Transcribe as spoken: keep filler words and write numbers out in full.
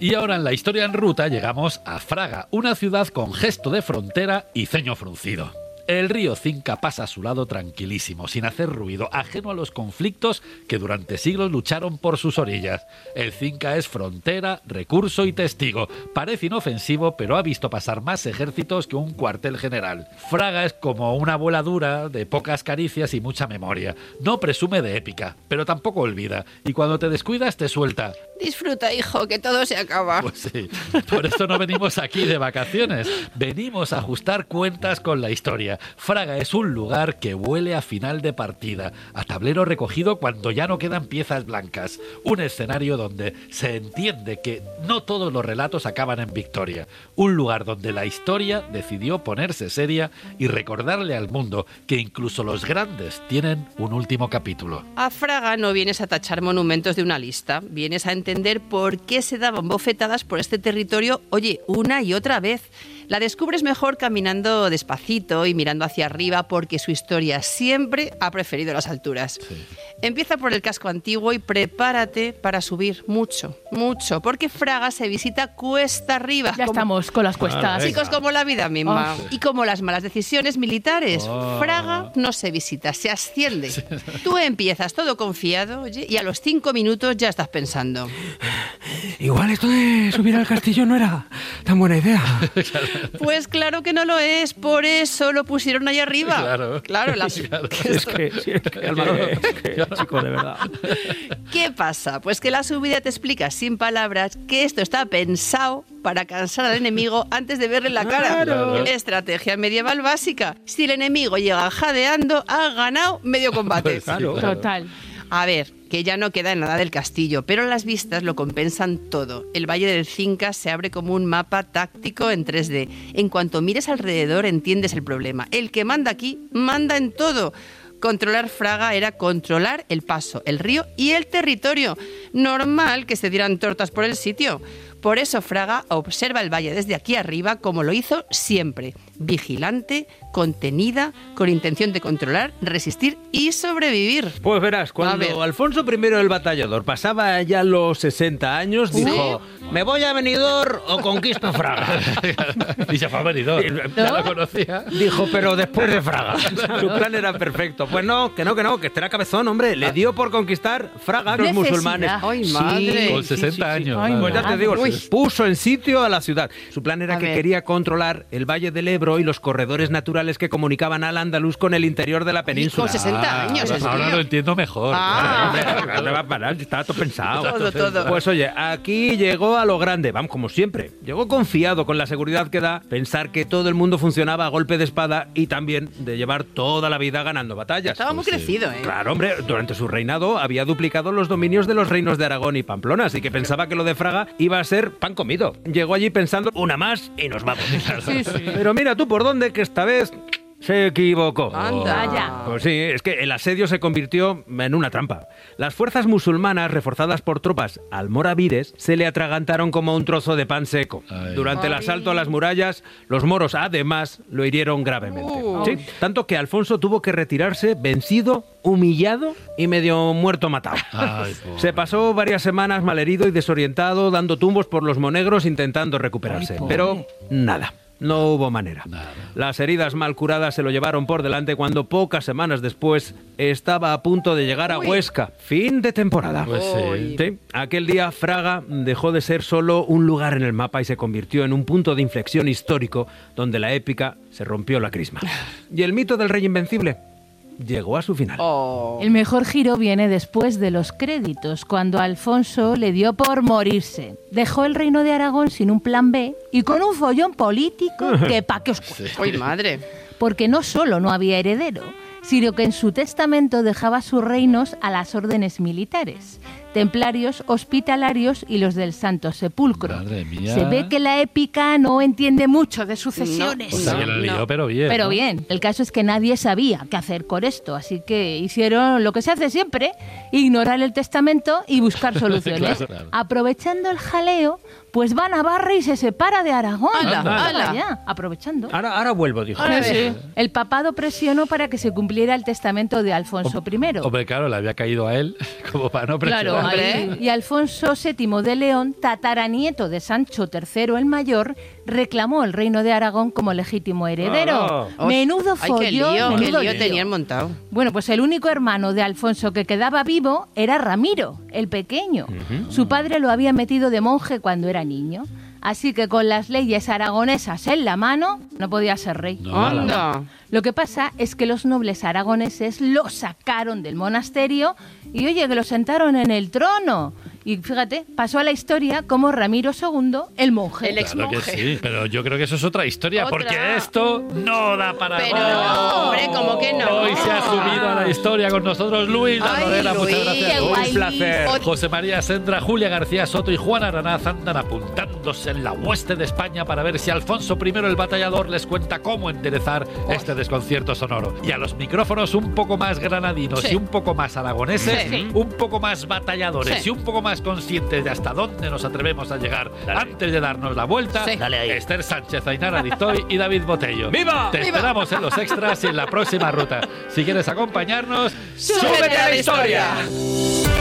Y ahora en la historia en ruta llegamos a Fraga, una ciudad con gesto de frontera y ceño fruncido. El río Cinca pasa a su lado tranquilísimo, sin hacer ruido, ajeno a los conflictos que durante siglos lucharon por sus orillas. El Cinca es frontera, recurso y testigo. Parece inofensivo, pero ha visto pasar más ejércitos que un cuartel general. Fraga es como una abuela dura, de pocas caricias y mucha memoria. No presume de épica, pero tampoco olvida. Y cuando te descuidas, te suelta. Disfruta, hijo, que todo se acaba. Pues sí, por eso no venimos aquí de vacaciones. Venimos a ajustar cuentas con la historia. Fraga es un lugar que huele a final de partida, a tablero recogido cuando ya no quedan piezas blancas. Un escenario donde se entiende que no todos los relatos acaban en victoria. Un lugar donde la historia decidió ponerse seria y recordarle al mundo que incluso los grandes tienen un último capítulo. A Fraga no vienes a tachar monumentos de una lista, vienes a entender por qué se daban bofetadas por este territorio, oye, una y otra vez. La descubres mejor caminando despacito y mirando hacia arriba porque su historia siempre ha preferido las alturas. Sí. Empieza por el casco antiguo y prepárate para subir mucho, mucho, porque Fraga se visita cuesta arriba. Ya como... estamos con las cuestas. Ah, chicos, como la vida misma. Oh, sí. Y como las malas decisiones militares. Oh. Fraga no se visita, se asciende. Sí. Tú empiezas todo confiado, oye, y a los cinco minutos ya estás pensando. Igual esto de subir al castillo no era tan buena idea. Pues claro que no lo es, por eso lo pusieron ahí arriba. Claro, claro, las... claro. Es que, sí, es que, Álvaro, es que, chico, de verdad. ¿Qué pasa? Pues que la subida te explica sin palabras que esto está pensado para cansar al enemigo antes de verle la cara. Claro. Estrategia medieval básica. Si el enemigo llega jadeando, ha ganado medio combate. Pues sí, claro. Total. A ver, que ya no queda nada del castillo, pero las vistas lo compensan todo. El Valle del Cinca se abre como un mapa táctico en tres D. En cuanto mires alrededor entiendes el problema. El que manda aquí, manda en todo. Controlar Fraga era controlar el paso, el río y el territorio. Normal que se dieran tortas por el sitio. Por eso Fraga observa el valle desde aquí arriba como lo hizo siempre. Vigilante, contenida, con intención de controlar, resistir y sobrevivir. Pues verás, cuando Alfonso primero el Batallador pasaba ya los sesenta años, ¿sí? Dijo, me voy a Benidorm o conquisto Fraga. Y se fue a Benidorm, ¿no? Ya lo conocía. Dijo, pero después de Fraga. Su plan era perfecto. Pues no, que no, que no, que este era cabezón, hombre. Le dio por conquistar Fraga a los musulmanes. ¡Ay, madre! Sí, con sesenta sí, sí, sí. años. Ay, pues ya te digo, Uy. puso en sitio a la ciudad. Su plan era a que ver. quería controlar el Valle del Ebro y los corredores naturales que comunicaban al Andaluz con el interior de la península. Con sesenta años, ah, ahora lo entiendo mejor. Ah. Hombre, te va a parar, estaba todo pensado. Todo, todo. Pues oye, aquí llegó a lo grande, vamos, como siempre. Llegó confiado con la seguridad que da pensar que todo el mundo funcionaba a golpe de espada y también de llevar toda la vida ganando batallas. Estaba muy Pues crecido, ¿eh? Claro, hombre, durante su reinado había duplicado los dominios de los reinos de Aragón y Pamplona, así que pensaba que lo de Fraga iba a ser pan comido. Llegó allí pensando, una más y nos vamos. Sí, sí. Pero mira tú por dónde, que esta vez se equivocó. Anda. Vaya. Pues sí, es que el asedio se convirtió en una trampa. Las fuerzas musulmanas, reforzadas por tropas almorávides, se le atragantaron como un trozo de pan seco. Ay. Durante el Ay. asalto a las murallas, los moros además lo hirieron gravemente. Uh. Sí, tanto que Alfonso tuvo que retirarse vencido, humillado y medio muerto matado. Ay, pobre. Se pasó varias semanas malherido y desorientado, dando tumbos por los monegros intentando recuperarse. Ay, pobre. Pero nada. No hubo manera. Nada. Las heridas mal curadas se lo llevaron por delante cuando pocas semanas después estaba a punto de llegar a Uy. Huesca. Fin de temporada. Pues sí. Sí, aquel día Fraga dejó de ser solo un lugar en el mapa y se convirtió en un punto de inflexión histórico donde la épica se rompió la crisma. ¿Y el mito del rey invencible? Llegó a su final. Oh. El mejor giro viene después de los créditos, cuando Alfonso le dio por morirse. Dejó el reino de Aragón sin un plan B y con un follón político que pa' qué os cuento. ¡Ay, madre! Porque no solo no había heredero, sino que en su testamento dejaba sus reinos a las órdenes militares, templarios, hospitalarios y los del Santo Sepulcro. Madre mía. Se ve que la épica no entiende mucho de sucesiones. O sea, No, que lo lió, no. pero bien. Pero ¿no? bien, el caso es que nadie sabía qué hacer con esto, así que hicieron lo que se hace siempre, ignorar el testamento y buscar soluciones. Claro, claro. Aprovechando el jaleo, pues va a Navarra y se separa de Aragón. ¡Hala, Toma hala! ya, aprovechando. Ahora, ahora vuelvo, dijo. Ahora Sí, ve. sí. El papado presionó para que se cumpliera el testamento de Alfonso I. Hombre, claro, le había caído a él como para no presionar. Claro, Hombre. Y Alfonso séptimo de León, tataranieto de Sancho tercero el Mayor, reclamó el reino de Aragón como legítimo heredero. Ah. Menudo Ay, follón, qué lío, qué menudo lío lío. tenían montado. Bueno, pues el único hermano de Alfonso que quedaba vivo era Ramiro, el pequeño. Su padre lo había metido de monje cuando era niño. Así que con las leyes aragonesas en la mano, no podía ser rey. No, nada. Anda. Lo que pasa es que los nobles aragoneses lo sacaron del monasterio y, oye, que lo sentaron en el trono. Y fíjate, pasó a la historia como Ramiro segundo, el monje. El ex Claro que monje. sí, pero yo creo que eso es otra historia, Otra. porque esto no da para Pero más. no, hombre, ¿cómo que no? Hoy se ha subido a la historia con nosotros Luis La Ay, Rodera, muchas Luis. gracias. Qué Luis. guay, Un placer. Luis. José María Sendra, Julia García Soto y Juan Aranaz andan apuntándose en la hueste de España para ver si Alfonso primero el Batallador les cuenta cómo enderezar este desconcierto sonoro. Y a los micrófonos un poco más granadinos Sí. y un poco más aragoneses, Sí. un poco más batalladores Sí. y un poco más conscientes de hasta dónde nos atrevemos a llegar antes de darnos la vuelta. Sí. Dale ahí. Esther Sánchez, Ainara Dictoy y David Botello. ¡Viva! Te ¡Viva! esperamos en los extras y en la próxima ruta. Si quieres acompañarnos, ¡Súbete a la historia!